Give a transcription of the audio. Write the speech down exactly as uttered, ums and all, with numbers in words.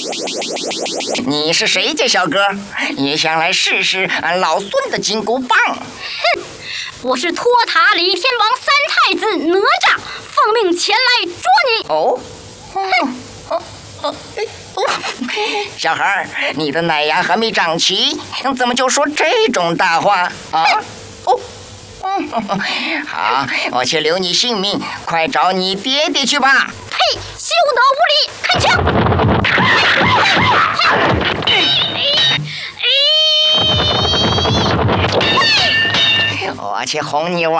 你是谁家小哥？也想来试试俺老孙的金箍棒？ 哼！我是托塔李天王三太子哪吒，奉命前来捉你。 哦，哼！哦哦哦！小孩，你的奶牙还没长齐，怎么就说这种大话啊？哦。好，我且留你性命，快找你爹爹去吧！ 呸！休得无礼！开枪！ 我且哄你玩。